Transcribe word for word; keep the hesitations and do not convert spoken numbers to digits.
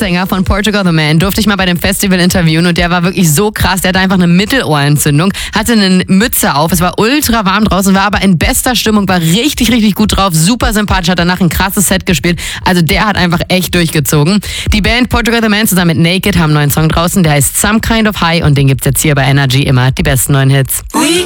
Frontsänger von Portugal the Man durfte ich mal bei dem Festival interviewen und der war wirklich so krass. Der hatte einfach eine Mittelohrentzündung, hatte eine Mütze auf, es war ultra warm draußen, war aber in bester Stimmung, war richtig, richtig gut drauf, super sympathisch, hat danach ein krasses Set gespielt. Also der hat einfach echt durchgezogen. Die Band Portugal the Man zusammen mit Naked haben einen neuen Song draußen, der heißt Some Kind of High und den gibt's jetzt hier bei Energy immer die besten neuen Hits.